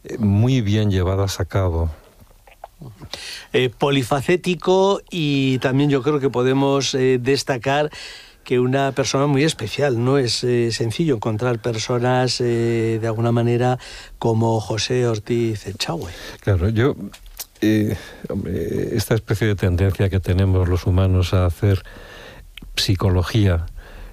muy bien llevadas a cabo. Polifacético, y también yo creo que podemos destacar que una persona muy especial. No es sencillo encontrar personas de alguna manera como José Ortiz Echagüe. Claro, yo... esta especie de tendencia que tenemos los humanos a hacer psicología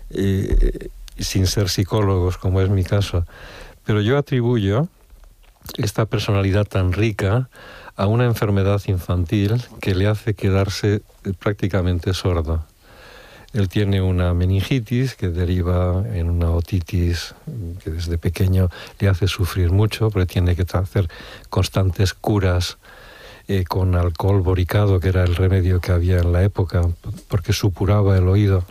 sin ser psicólogos, como es mi caso, pero yo atribuyo esta personalidad tan rica a una enfermedad infantil que le hace quedarse prácticamente sordo. Él tiene una meningitis que deriva en una otitis que desde pequeño le hace sufrir mucho, porque tiene que hacer constantes curas con alcohol boricado, que era el remedio que había en la época, porque supuraba el oído.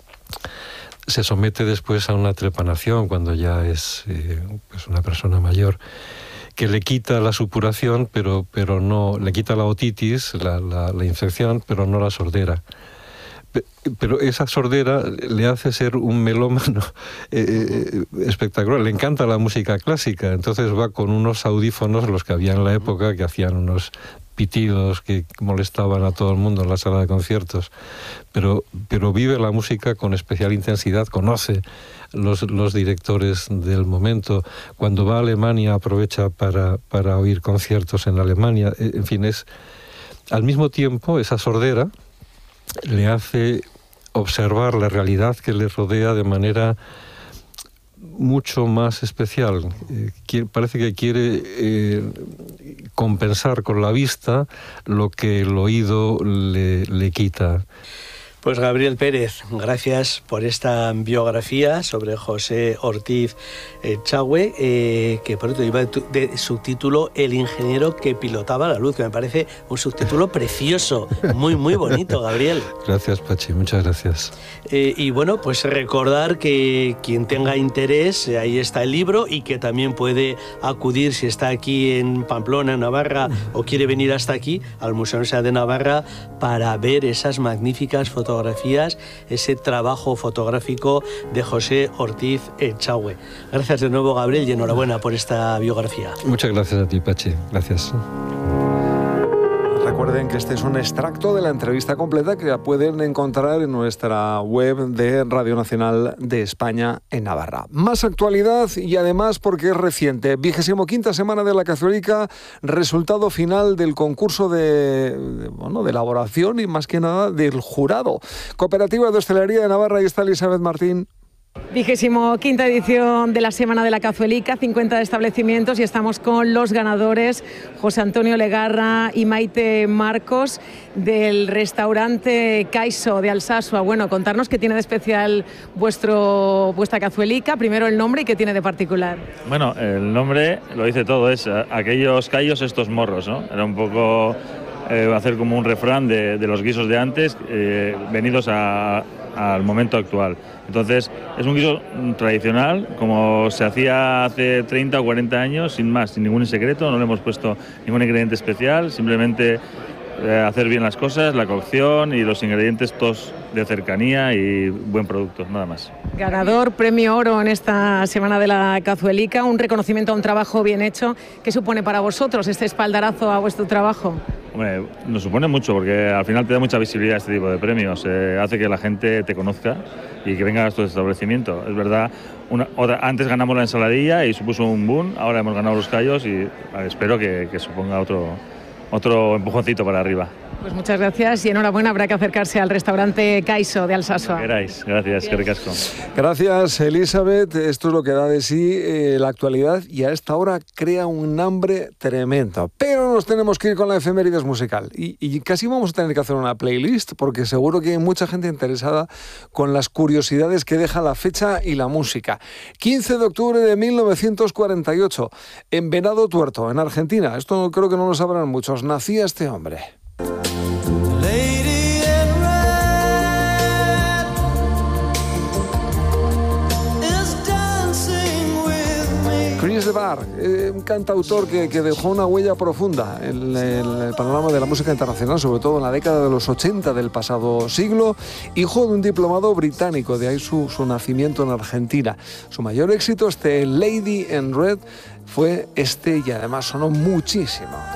Se somete después a una trepanación cuando ya es pues una persona mayor, que le quita la supuración, pero no, le quita la otitis, la infección, pero no la sordera. Pero esa sordera le hace ser un melómano espectacular. Le encanta la música clásica, entonces va con unos audífonos, los que había en la época, que hacían unos pitidos que molestaban a todo el mundo en la sala de conciertos, pero vive la música con especial intensidad, conoce los directores del momento. Cuando va a Alemania aprovecha para oír conciertos en Alemania. En fin, al mismo tiempo esa sordera le hace observar la realidad que le rodea de manera mucho más especial. Parece que quiere compensar con la vista lo que el oído le quita. Pues Gabriel Pérez, gracias por esta biografía sobre José Ortiz Echagüe, que por otro lleva de subtítulo El ingeniero que pilotaba la luz, que me parece un subtítulo precioso, muy muy bonito, Gabriel. Gracias, Pachi, muchas gracias. Y bueno, pues recordar que quien tenga interés, ahí está el libro, y que también puede acudir, si está aquí en Pamplona, Navarra, o quiere venir hasta aquí, al Museo Nacional de Navarra, para ver esas magníficas fotografías, ese trabajo fotográfico de José Ortiz Echagüe. Gracias de nuevo, Gabriel, y enhorabuena por esta biografía. Muchas gracias a ti, Pachi. Gracias. Recuerden que este es un extracto de la entrevista completa que la pueden encontrar en nuestra web de Radio Nacional de España en Navarra. Más actualidad, y además porque es reciente. 25ª semana de la Cazuelica, resultado final del concurso de elaboración y más que nada del jurado. Cooperativa de Hostelería de Navarra, ahí está Elizabeth Martín. 25ª edición de la Semana de la Cazuelica, 50 establecimientos, y estamos con los ganadores, José Antonio Legarra y Maite Marcos, del restaurante Caiso de Alsasua. Bueno, contarnos qué tiene de especial vuestra cazuelica, primero el nombre y qué tiene de particular. Bueno, el nombre lo dice todo, es aquellos callos, estos morros, ¿no? Era un poco hacer como un refrán de los guisos de antes, venidos al momento actual. Entonces, es un guiso tradicional, como se hacía hace 30 o 40 años, sin más, sin ningún secreto, no le hemos puesto ningún ingrediente especial, simplemente hacer bien las cosas, la cocción y los ingredientes todos de cercanía y buen producto, nada más. Ganador, premio oro en esta Semana de la Cazuelica, un reconocimiento a un trabajo bien hecho. ¿Qué supone para vosotros este espaldarazo a vuestro trabajo? Hombre, nos supone mucho, porque al final te da mucha visibilidad este tipo de premios, hace que la gente te conozca y que venga a tu establecimiento. Es verdad, antes ganamos la ensaladilla y supuso un boom, ahora hemos ganado los callos y espero que suponga otro empujoncito para arriba. Pues muchas gracias y enhorabuena, habrá que acercarse al restaurante Caiso de Alsasua. Queráis, gracias, qué ricasco. Gracias, Elizabeth. Esto es lo que da de sí la actualidad, y a esta hora crea un hambre tremendo. Pero nos tenemos que ir con la efemérides musical y casi vamos a tener que hacer una playlist, porque seguro que hay mucha gente interesada con las curiosidades que deja la fecha y la música. 15 de octubre de 1948, en Venado Tuerto, en Argentina. Esto creo que no lo sabrán muchos. Nacía este hombre. Chris de Bar, un cantautor que dejó una huella profunda en el panorama de la música internacional, sobre todo en la década de los 80 del pasado siglo, hijo de un diplomado británico, de ahí su nacimiento en Argentina. Su mayor éxito, este Lady in Red, fue este y además sonó muchísimo.